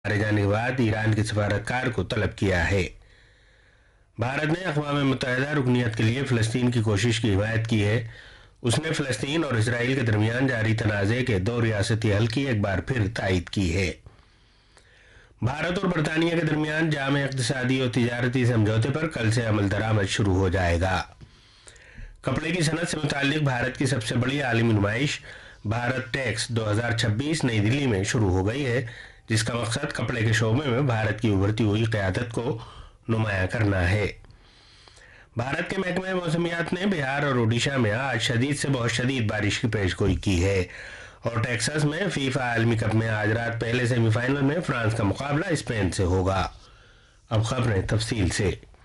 मारे जाने के बाद ईरान के सफारतकार को तलब किया है। भारत ने अक़वाम मुत्तहिदा रुकनीत के लिए फ़लस्तीन की कोशिश की हिमायत की है। उसने फ़लस्तीन और इसराइल के दरमियान जारी तनाज़े के दो रियासती हल की एक बार फिर तायद की है। भारत और बरतानिया के दरमियान जामे इक़्तिसादी और तिजारती समझौते पर कल से अमल दरामद शुरू हो जाएगा। कपड़े की सनत से मुताल्लिक भारत की सबसे बड़ी आलमी नुमाइश भारत टेक्स 2026 नई दिल्ली में शुरू हो गई है, जिसका मकसद कपड़े के शोबे में भारत की उभरती हुई क़यादत को नुमायां करना है। भारत के महकमे मौसमियात ने बिहार और ओडिशा में आज शदीद से बहुत शदीद बारिश की पेशगोई की है और टेक्सास में फीफा आलमी कप में आज रात पहले सेमीफाइनल में फ्रांस का मुकाबला स्पेन से होगा। अब खबरें तफसील से।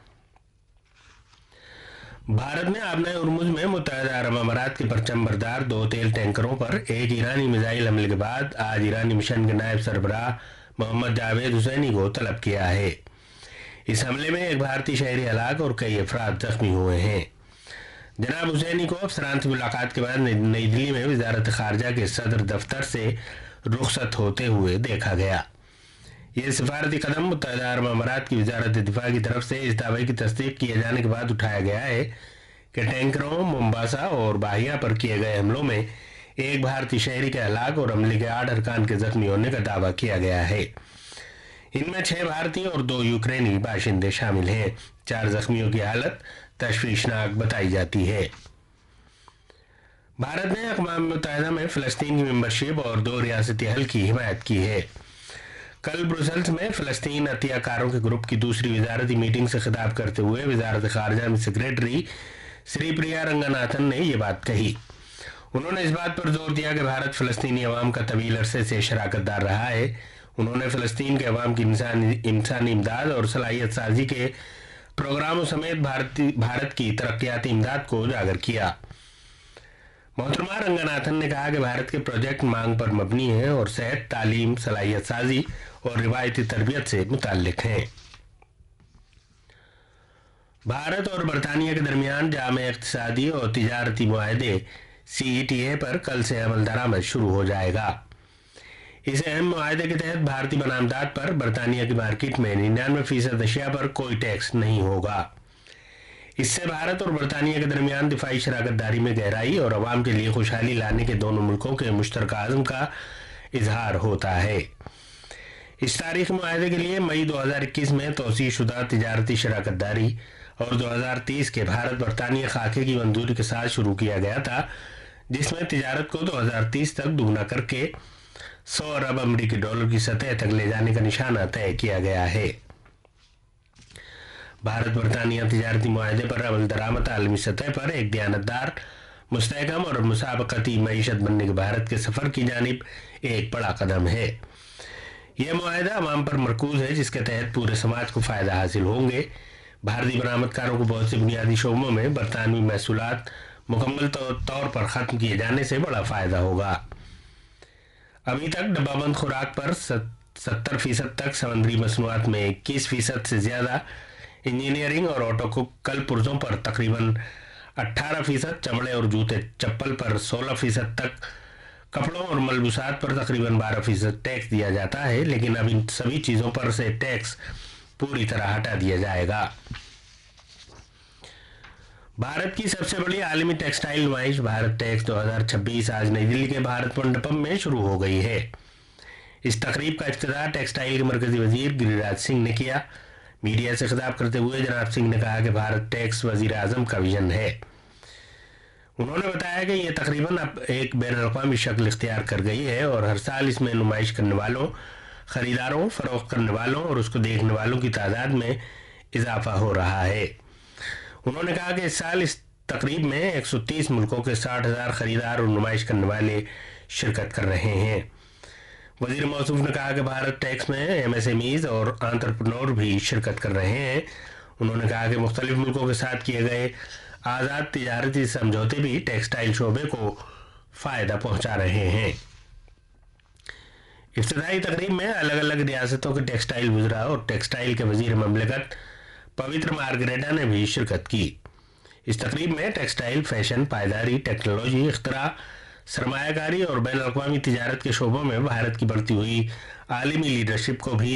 भारत ने आबना उर्मुज में मुत्तहिदा अरब अमारात के परचम बरदार 2 तेल टैंकरों पर एक ईरानी मिसाइल हमले के बाद आज ईरानी मिशन के नायब सरबराह मोहम्मद जावेद हुसैनी को तलब किया है। इस हमले में एक भारतीय शहरी हलाक और कई अफराद जख्मी हुए हैं। जनाब हुसैनी को अफसरान से मुलाकात के बाद नई दिल्ली में वजारत खारजा के सदर दफ्तर से रुखसत होते हुए देखा गया। यह सिफारती कदम मुत्तहिदा अरब अमारात की वजारत दिफा की तरफ से इस दावे की तस्दीक किए जाने के बाद उठाया गया है कि टैंकरों मोम्बासा और बाहिया पर किए गए हमलों में एक भारतीय शहरी के हलाक और हमले के 8 अरकान के जख्मी होने का दावा किया गया है। इनमें 6 भारतीय और 2 यूक्रेनी बाशिंदे शामिल हैं। 4 जख्मियों की हालत तशवीशनाक बताई जाती है। भारत ने अक़वाम मुत्तहिदा में फ़लस्तीन की मेंबरशिप और 2 रियासती हल की हिमायत की है। कल ब्रुसेल्स में फ़लस्तीन अतियाकारों के ग्रुप की दूसरी वजारती मीटिंग से खिताब करते हुए वजारत खारजा में सेक्रेटरी श्रीप्रिया रंगनाथन ने ये बात कही। उन्होंने इस बात पर जोर दिया कि भारत फ़लस्तीनी अवाम का तवील अरसे से शराकतदार रहा है। उन्होंने फ़लस्तीन के अवाम की इंसानी इमदाद और सलाहियत साजी के प्रोग्रामों समेत भारत की तरक्याती इमदाद को उजागर किया। मोहतरमा रंगनाथन ने कहा कि भारत के प्रोजेक्ट मांग पर मबनी हैं और सेहत, तालीम, सलाहियत साजी और रिवायती तरबियत से मुताल्लिक हैं। भारत और बरतानिया के दरमियान जामे इक़्तिसादी और तिजारती मुआहदे CETA पर कल से अमल दरामद शुरू हो जाएगा। इस अहम मुआहदे के तहत भारतीय बरामदात पर बरतानिया की मार्केट में 99% अशिया पर कोई टैक्स नहीं होगा। इससे भारत और बरतानिया के दरमियान दिफाई शराकतदारी में गहराई और अवाम के लिए खुशहाली लाने के दोनों मुल्कों के मुश्तरका अज़्म का इजहार होता है। इस तारीख़ी मुआहदे के लिए मई 2021 में तोसी शुदा तिजारती शराकतदारी और 2030 के भारत बरतानिया खाके की मंजूरी के साथ शुरू किया गया था, जिसमें तिजारत को 2030 तक दोगुना करके 100 अरब अमरीकी डॉलर की सतह तक ले जाने का निशाना तय किया गया है। भारत बरतानिया तिजारती मुआहदे पर अमल दरामद आलमी सतह पर एक दयानतदार, मुस्तहकम और मुसाबकती मईशत बनने के भारत के सफर की जानिब एक बड़ा कदम है। यह मुआहदा अवाम पर मरकूज है, जिसके तहत पूरे समाज को फायदा हासिल होंगे। भारतीय बरामदकारों को बहुत से बुनियादी शोबों में बरतानवी महसूलात मुकम्मल तौर पर खत्म किए जाने से बड़ा फायदा होगा। अभी तक डब्बाबंद खुराक पर 70% तक, समुद्री मसनूआत में 21% से ज्यादा, इंजीनियरिंग और ऑटोकल पुर्जों पर तकरीबन 18%, चमड़े और जूते चप्पल पर 16% तक, कपड़ों और मलबूसात पर तकरीबन 12% टैक्स दिया जाता है। लेकिन अब इन सभी चीज़ों पर से टैक्स पूरी तरह हटा दिया जाएगा। भारत की सबसे बड़ी आलमी टेक्सटाइल नुमाइश भारत टेक्स 2026 आज नई दिल्ली के भारत मंडपम में शुरू हो गई है। इस तकरीब का इफ्तिताह टेक्सटाइल के मरकजी वजीर गिरिराज सिंह ने किया। मीडिया से खिताब करते हुए जनाब सिंह ने कहा कि भारत टैक्स वजीर आजम का विजन है। उन्होंने बताया कि यह तकरीबन अब एक बैनुल-अक़वामी शक्ल इख्तियार कर गई है और हर साल इसमें नुमाइश करने वालों, खरीदारों, फरोख्त करने वालों और उसको देखने वालों की तादाद में इजाफा हो रहा है। उन्होंने कहा कि इस साल इस तकरीब में 130 मुल्कों के 60,000 खरीदार और नुमाइश करने वाले शिरकत कर रहे हैं। वजीर मौसूफ ने कहा कि भारत टैक्स में MSMEs और एंटरप्रेन्योर भी शिरकत कर रहे हैं। उन्होंने कहा कि मुख्तलिफ मुल्कों के साथ किए गए आज़ाद तिजारती समझौते भी टेक्सटाइल शोबे को फ़ायदा पहुंचा रहे हैं। इफ्तिताई तकरीब में अलग अलग रियासतों के टेक्सटाइल वज़रा और टेक्सटाइल के वजीर ममलकत पवित्र मार्गरेटा ने भी शिरकत की। इस तकरीब में टेक्सटाइल, फैशन, पायदारी, टेक्नोलॉजी, इख्तरा, सरमायाकारी और बैनुल-अक़वामी तिजारत के शोबों में भारत की बढ़ती हुई आलिमी लीडरशिप को भी